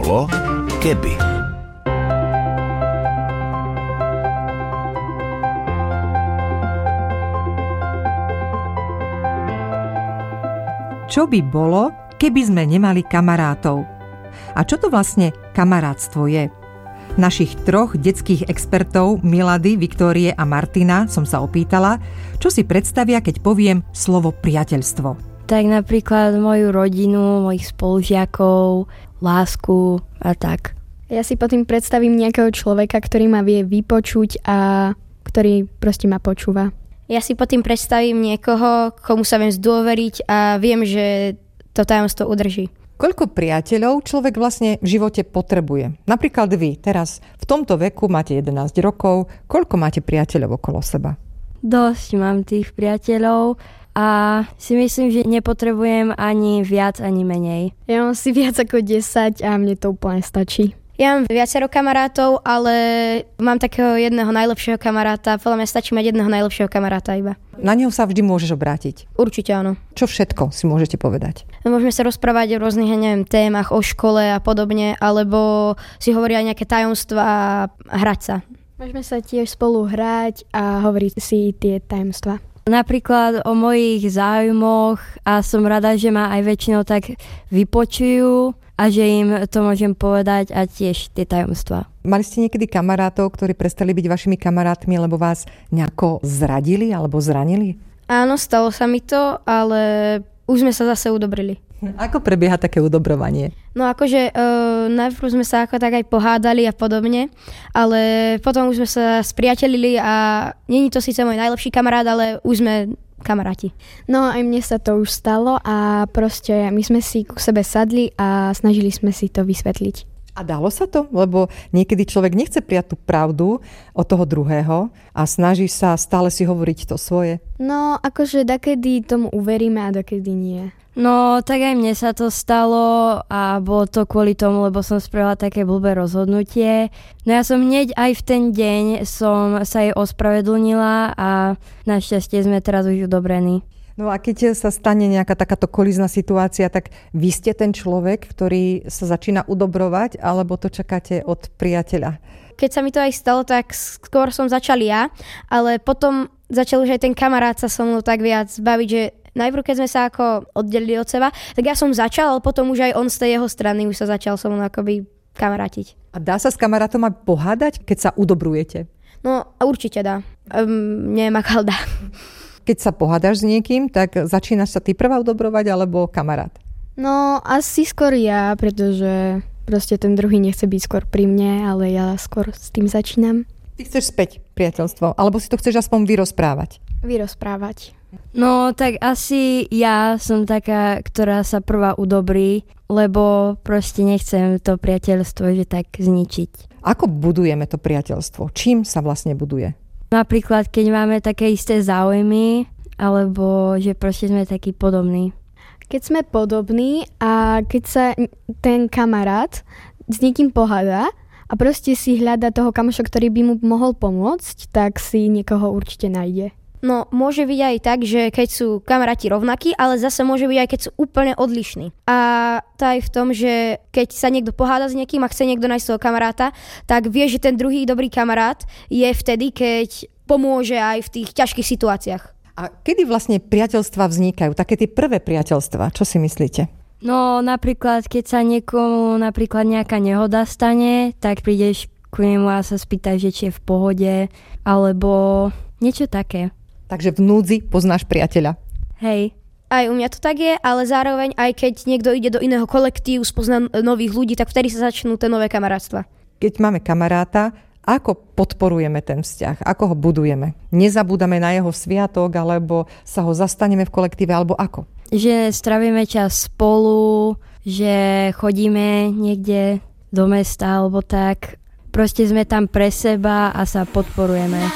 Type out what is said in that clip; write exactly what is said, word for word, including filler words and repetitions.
bolo, keby. Čo by bolo, keby sme nemali kamarátov? A čo to vlastne kamarátstvo je? Našich troch detských expertov, Milady, Viktórie a Martina, som sa opýtala, čo si predstavia, keď poviem slovo priateľstvo. Tak napríklad moju rodinu, mojich spolužiakov, lásku a tak. Ja si potom predstavím nejakého človeka, ktorý ma vie vypočuť a ktorý proste ma počúva. Ja si potom predstavím niekoho, komu sa viem zdôveriť a viem, že to tajomstvo udrží. Koľko priateľov človek vlastne v živote potrebuje? Napríklad vy, teraz v tomto veku máte jedenásť rokov, koľko máte priateľov okolo seba? Dosť mám tých priateľov a si myslím, že nepotrebujem ani viac, ani menej. Ja mám si viac ako desať a mne to úplne stačí. Ja mám viacero kamarátov, ale mám takého jedného najlepšieho kamaráta. Podľa mňa stačí mať jedného najlepšieho kamaráta iba. Na neho sa vždy môžeš obrátiť? Určite áno. Čo všetko si môžete povedať? Môžeme sa rozprávať o rôznych, neviem, témach, o škole a podobne, alebo si hovoriť aj nejaké tajomstvá a hrať sa. Môžeme sa tiež spolu hrať a hovoriť si tie tajomstvá. Napríklad o mojich záujmoch a som rada, že ma aj väčšinou tak vypočujú a že im to môžem povedať a tiež tie tajomstvá. Mali ste niekedy kamarátov, ktorí prestali byť vašimi kamarátmi, lebo vás nejako zradili alebo zranili? Áno, stalo sa mi to, ale už sme sa zase udobrili. Ako prebieha také udobrovanie? No akože e, najprv sme sa ako tak aj pohádali a podobne, ale potom už sme sa spriatelili a není to síce môj najlepší kamarát, ale už sme kamaráti. No aj mne sa to už stalo a proste my sme si ku sebe sadli a snažili sme si to vysvetliť. A dalo sa to? Lebo niekedy človek nechce prijať tú pravdu od toho druhého a snaží sa stále si hovoriť to svoje. No akože dakedy tomu uveríme a dakedy nie. No, tak aj mne sa to stalo a bolo to kvôli tomu, lebo som spravila také blbé rozhodnutie. No ja som hneď aj v ten deň som sa jej ospravedlnila a našťastie sme teraz už udobrení. No a keď sa stane nejaká takáto kolízna situácia, tak vy ste ten človek, ktorý sa začína udobrovať, alebo to čakáte od priateľa? Keď sa mi to aj stalo, tak skôr som začal ja, ale potom začal už aj ten kamarát sa so mnou tak viac baviť, že najprv, keď sme sa ako oddelili od seba, tak ja som začal, ale potom už aj on z tej jeho strany už sa začal so mnou akoby kamarátiť. A dá sa s kamarátom aj pohádať, keď sa udobrujete? No, určite dá. Um, neviem, ako dá. Keď sa pohádaš s niekým, tak začínaš sa ty prvá udobrovať, alebo kamarát? No, asi skôr ja, pretože proste ten druhý nechce byť skôr pri mne, ale ja skôr s tým začínam. Ty chceš späť priateľstvo, alebo si to chceš aspoň vyrozprávať? Vyrozprávať. No, tak asi ja som taká, ktorá sa prvá udobrí, lebo proste nechcem to priateľstvo, že tak zničiť. Ako budujeme to priateľstvo? Čím sa vlastne buduje? Napríklad, keď máme také isté záujmy, alebo že proste sme takí podobní. Keď sme podobní a keď sa ten kamarát s niekým pohádá a proste si hľada toho kamoša, ktorý by mu mohol pomôcť, tak si niekoho určite nájde. No, môže byť aj tak, že keď sú kamaráti rovnakí, ale zase môže byť aj keď sú úplne odlišní. A to aj v tom, že keď sa niekto poháda s niekým a chce niekto nájsť svojho kamaráta, tak vie, že ten druhý dobrý kamarát je vtedy, keď pomôže aj v tých ťažkých situáciách. A kedy vlastne priateľstvá vznikajú? Také tie prvé priateľstvá, čo si myslíte? No, napríklad, keď sa niekomu napríklad nejaká nehoda stane, tak prídeš ku nemu a sa spýtaš, že či je v pohode, alebo niečo také. Takže v núdzi poznáš priateľa. Hej. Aj u mňa to tak je, ale zároveň aj keď niekto ide do iného kolektívu, spozná nových ľudí, tak vtedy sa začnú tie nové kamarátstva. Keď máme kamaráta, ako podporujeme ten vzťah? Ako ho budujeme? Nezabúdame na jeho sviatok, alebo sa ho zastaneme v kolektíve, alebo ako? Že strávime čas spolu, že chodíme niekde do mesta, alebo tak. Proste sme tam pre seba a sa podporujeme.